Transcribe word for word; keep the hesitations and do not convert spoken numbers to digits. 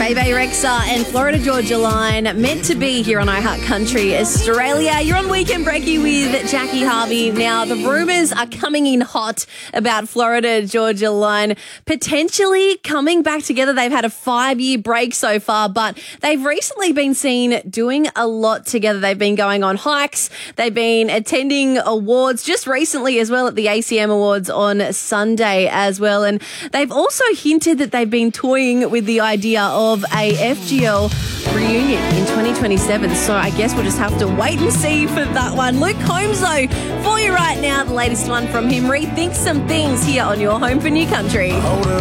Bebe Rexha and Florida Georgia Line, meant to be here on iHeart Country Australia. You're on Weekend Brekkie with Jackie Harvey. Now, the rumours are coming in hot about Florida Georgia Line potentially coming back together. They've had a five-year break so far, but they've recently been seen doing a lot together. They've been going on hikes. They've been attending awards just recently as well at the A C M Awards on Sunday as well. And they've also hinted that they've been toying with the idea of a F G L reunion in twenty twenty-seven. So I guess we'll just have to wait and see for that one. Luke Combs, though, for you right now, the latest one from him. Rethink some things here on your home for New Country.